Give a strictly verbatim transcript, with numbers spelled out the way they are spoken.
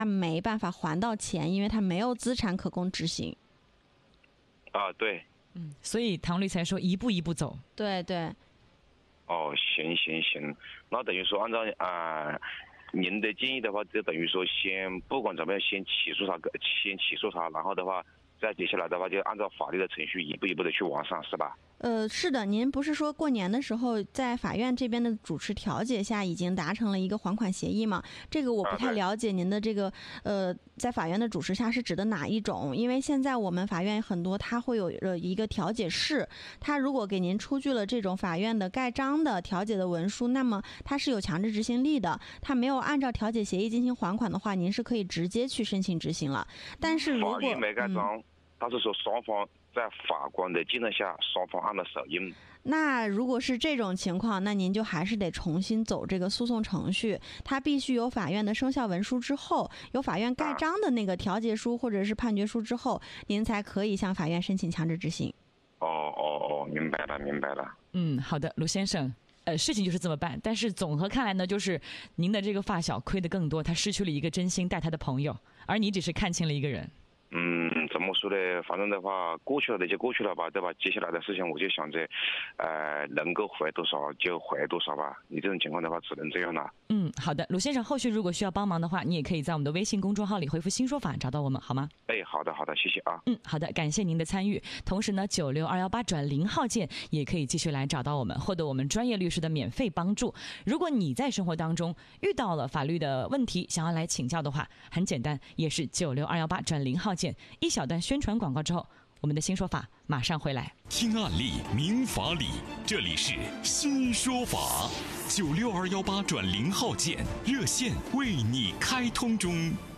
他没办法还到钱，因为他没有资产可供执行。 啊，对。 嗯，所以唐律才说一步一步走。 对对。 哦，行行行，那等于说按照啊、呃、您的建议的话，就等于说先不管怎么样，先起诉他，先起诉他，然后的话，再接下来的话就按照法律的程序一步一步的去完善，是吧？ 呃，是的，您不是说过年的时候在法院这边的主持调解下已经达成了一个还款协议吗？这个我不太了解您的这个呃，在法院的主持下是指的哪一种？因为现在我们法院很多它会有呃一个调解室，它如果给您出具了这种法院的盖章的调解的文书，那么它是有强制执行力的。它没有按照调解协议进行还款的话，您是可以直接去申请执行了。但是如果法院没盖章， 嗯、 他是说双方在法官的见证下，双方按了手印。 那如果是这种情况，那您就还是得重新走这个诉讼程序，它必须有法院的生效文书之后，有法院盖章的那个调解书或者是判决书之后，您才可以向法院申请强制执行。 哦哦哦，明白了明白了。 嗯，好的，卢先生。呃，事情就是这么办，但是总和看来呢，就是您的这个发小亏得更多，他失去了一个真心待他的朋友，而你只是看清了一个人。 嗯，怎么说呢？反正的话，过去了的就过去了吧，对吧？接下来的事情我就想着，呃，能够回多少就回多少吧。你这种情况的话，只能这样了。 嗯，好的，卢先生，后续如果需要帮忙的话，你也可以在我们的微信公众号里回复新说法找到我们，好吗？ 哎，好的好的，谢谢啊。 嗯，好的，感谢您的参与。同时呢，九六二幺八转零号键也可以继续来找到我们，获得我们专业律师的免费帮助。如果你在生活当中遇到了法律的问题，想要来请教的话，很简单，也是九六二幺八转零号键。一小段宣传广告之后，我们的新说法马上回来。 听案例，明法理，这里是新说法。九六二幺八转零号键热线为你开通中。